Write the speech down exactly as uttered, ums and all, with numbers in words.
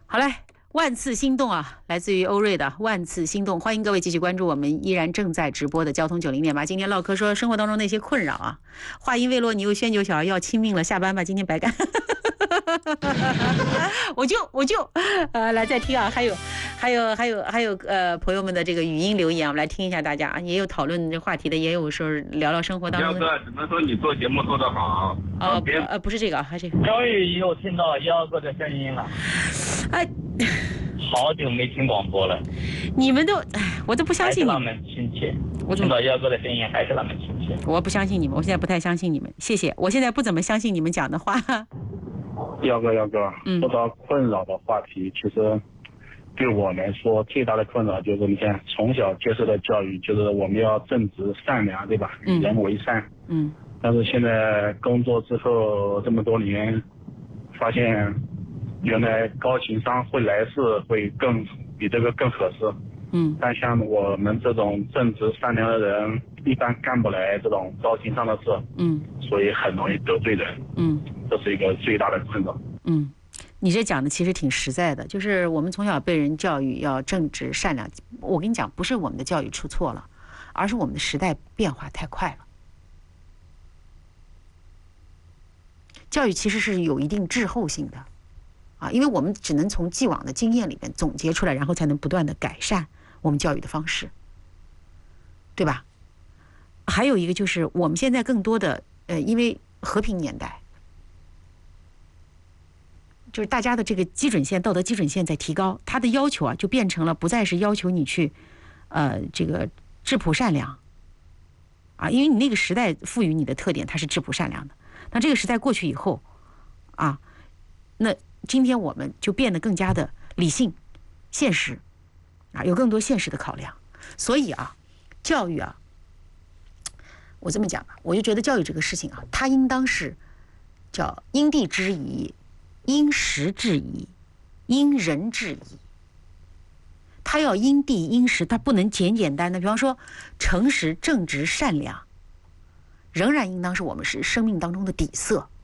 好嘞。万次心动啊，来自于欧瑞的万次心动，欢迎各位继续关注我们依然正在直播的交通九零点八。今天唠嗑说生活当中那些困扰啊，话音未落，你又宣酒小孩要亲命了，下班吧，今天白干。我就我就呃来再听啊，还有还有还有还有呃朋友们的这个语音留言，我们来听一下大家啊，也有讨论这话题的，也有说聊聊生活当中的。 彪哥，只能说你做节目做得好啊，别呃不是这个啊，还是终于又听到幺哥的声音了。 哎， 好久没听广播了。 你们都，我都不相信你们。 还是那么亲切。 我听到幺哥的声音还是那么亲切。 我不相信你们，我现在不太相信你们。谢谢，我现在不怎么相信你们讲的话。 幺哥，幺哥， 嗯， 说到困扰的话题，其实对我来说最大的困扰就是，你看从小接受的教育就是我们要正直善良，对吧？与人为善。 嗯。 但是现在工作之后这么多年，发现原来高情商会来事会更比这个更合适。 嗯。 但像我们这种正直善良的人，一般干不来这种高情商的事。 嗯。 所以很容易得罪人。 嗯。 这是一个最大的困扰。 嗯，你这讲的其实挺实在的，就是我们从小被人教育要正直善良。我跟你讲，不是我们的教育出错了，而是我们的时代变化太快了。教育其实是有一定滞后性的，啊，因为我们只能从既往的经验里面总结出来，然后才能不断的改善我们教育的方式，对吧？还有一个就是我们现在更多的，呃，因为和平年代。就是大家的这个基准线，道德基准线在提高，他的要求啊，就变成了不再是要求你去，呃，这个质朴善良，啊，因为你那个时代赋予你的特点，它是质朴善良的。那这个时代过去以后，啊，那今天我们就变得更加的理性、现实，啊，有更多现实的考量。所以啊，教育啊，我这么讲吧，我就觉得教育这个事情啊，它应当是叫因地制宜。因时制宜，因人制宜。他要因地因时，他不能简简单单。比方说，诚实、正直、善良，仍然应当是我们是生命当中的底色。